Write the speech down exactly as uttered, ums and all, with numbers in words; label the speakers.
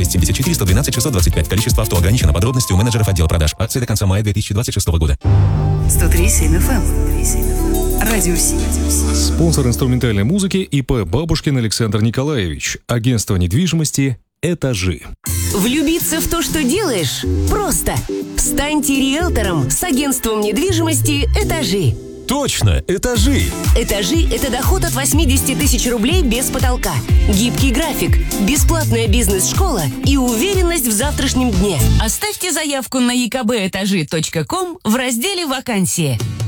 Speaker 1: шесть семьдесят четыре сто двенадцать шестьсот двадцать пять. Количество авто ограничено. Подробности у менеджеров отдела продаж. Акции до конца мая две тысячи двадцать шестого года.
Speaker 2: сто три семь эф эм. Радио Си.
Speaker 3: Спонсор инструментальной музыки ИП Бабушкин Александр Николаевич. Агентство недвижимости «Этажи».
Speaker 4: Влюбиться в то, что делаешь, просто. Станьте риэлтором с агентством недвижимости «Этажи».
Speaker 1: Точно, «Этажи».
Speaker 4: «Этажи» — это доход от восемьдесят тысяч рублей без потолка, гибкий график, бесплатная бизнес-школа и уверенность в завтрашнем дне.
Speaker 5: Оставьте заявку на и ка бэ этажи точка ком в разделе «Вакансии».